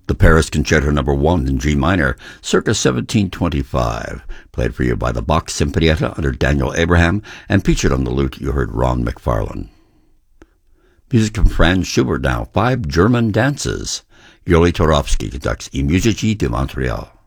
The Paris Concerto No. 1 in G minor, circa 1725, played for you by the Bach Sinfonietta under Daniel Abraham, and featured on the lute you heard Ron McFarlane. Music from Franz Schubert now, 5 German dances. Yoli Torowski conducts I Musici di Montreal.